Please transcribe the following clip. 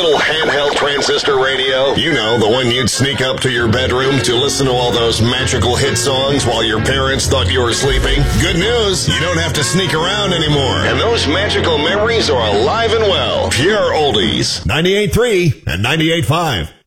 old handheld transistor radio? You know, the one you'd sneak up to your bedroom to listen to all those magical hit songs while your parents thought you were sleeping? Good news, you don't have to sneak around anymore. And those magical memories are alive and well. Pure oldies. 98.3 and 98.5.